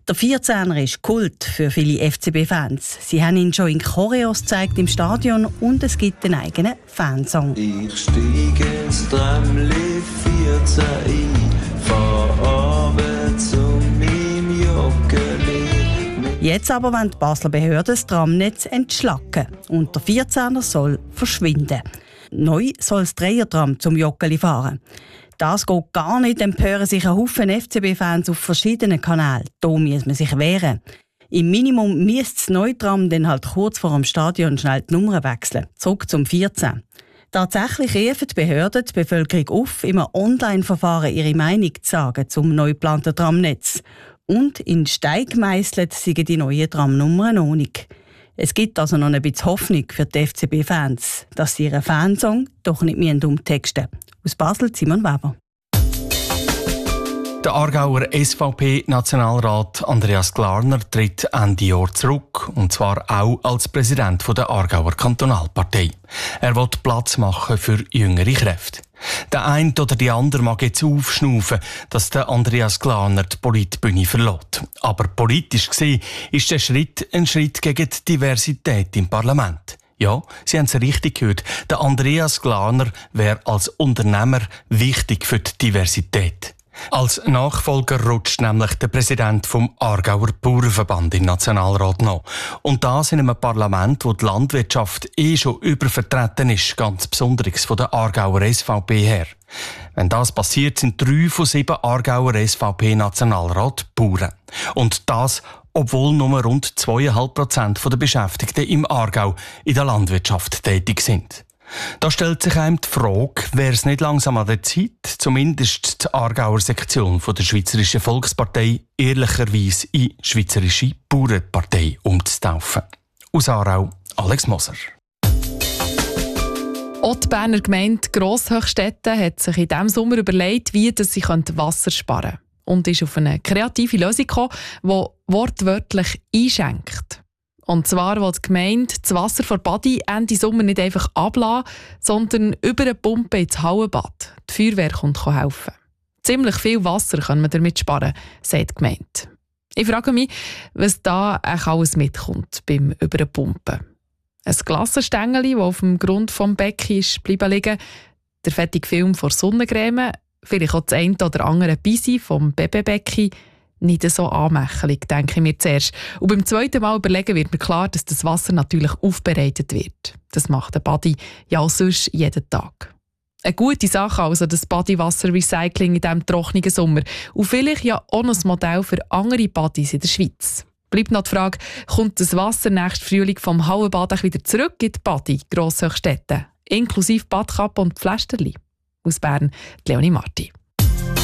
Der 14er ist Kult für viele FCB-Fans. Sie haben ihn schon in Choreos gezeigt im Stadion und es gibt einen eigenen Fansong. Ich steige ins Tramli 14 ein, fahr Abend zu meinem Joggeli. Jetzt aber wollen die Basler Behörden das Tramnetz entschlacken und der 14er soll verschwinden. Neu soll das Dreiertram zum Joggeli fahren. Das geht gar nicht, empören sich ein Haufen FCB-Fans auf verschiedenen Kanälen. Da muss man sich wehren. Im Minimum müsste das neue Tram dann halt kurz vor dem Stadion schnell die Nummer wechseln. Zurück zum 14. Tatsächlich rufen die Behörden die Bevölkerung auf, im Online-Verfahren ihre Meinung zu sagen zum neu geplanten Tramnetz. Und in Stein gemeisselt sind die neuen Tramnummern noch nicht. Es gibt also noch ein bisschen Hoffnung für die FCB-Fans, dass sie ihren Fansong doch nicht umtexten müssen. Aus Basel, Simon Weber. Der Aargauer SVP-Nationalrat Andreas Glarner tritt Ende Jahr zurück, und zwar auch als Präsident der Aargauer Kantonalpartei. Er will Platz machen für jüngere Kräfte. Der eine oder die andere mag jetzt aufschnaufen, dass der Andreas Glarner die Politbühne verlässt. Aber politisch gesehen ist der Schritt ein Schritt gegen die Diversität im Parlament. Ja, Sie haben es richtig gehört. Der Andreas Glarner wäre als Unternehmer wichtig für die Diversität. Als Nachfolger rutscht nämlich der Präsident vom Aargauer Bauernverband im Nationalrat nach. Und das in einem Parlament, wo die Landwirtschaft schon übervertreten ist, ganz besonders von der Aargauer SVP her. Wenn das passiert, sind 3 von 7 Aargauer SVP-Nationalrat Bauern. Und das, obwohl nur rund 2,5% der Beschäftigten im Aargau in der Landwirtschaft tätig sind. Da stellt sich einem die Frage, wäre es nicht langsam an der Zeit, zumindest die Aargauer Sektion von der Schweizerischen Volkspartei ehrlicherweise in Schweizerische Bauernpartei umzutaufen. Aus Aarau, Alex Moser. Auch die Berner Gemeinde Grosshöchstetten hat sich in diesem Sommer überlegt, wie sie Wasser sparen können. Und ist auf eine kreative Lösung gekommen, die wortwörtlich einschenkt. Und zwar will die Gemeinde das Wasser von Badi Ende Sommer nicht einfach ablassen, sondern über eine Pumpe ins Hallenbad. Die Feuerwehr kommt helfen. Ziemlich viel Wasser kann man damit sparen, sagt die Gemeinde. Ich frage mich, was da alles mitkommt beim Überpumpen. Ein Glassenstängel, das auf dem Grund des Beckens ist bleiben liegen, der fettige Film von Sonnencreme, vielleicht auch das eine oder andere Bisi vom Babybecken. Nicht so anmächelig, denke ich mir zuerst. Und beim zweiten Mal überlegen wird mir klar, dass das Wasser natürlich aufbereitet wird. Das macht der Badi ja auch sonst jeden Tag. Eine gute Sache also, das Badiwasser-Recycling in diesem trockenen Sommer. Und vielleicht ja auch noch ein Modell für andere Badis in der Schweiz. Bleibt noch die Frage, kommt das Wasser nächsten Frühling vom Hallenbad wieder zurück in die Badi Grosshöchstetten, inklusive Badkappe und Pflästerli? Aus Bern, Leonie Marti.